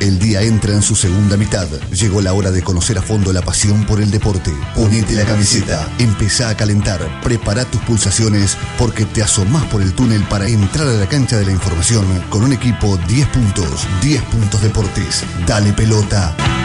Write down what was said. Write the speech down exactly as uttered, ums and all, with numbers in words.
El día entra en su segunda mitad. Llegó la hora de conocer a fondo la pasión por el deporte. Ponete la camiseta, empezá a calentar, prepara tus pulsaciones porque te asomás por el túnel para entrar a la cancha de la información con un equipo diez puntos, diez puntos deportes. Dale pelota.